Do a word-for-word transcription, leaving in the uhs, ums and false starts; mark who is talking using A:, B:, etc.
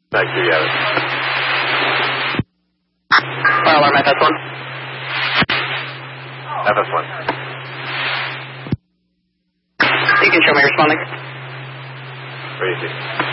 A: Thank you, yeah.
B: Fire alarm, F S one.
A: F S one.
B: You can show me responding.
A: Where is he?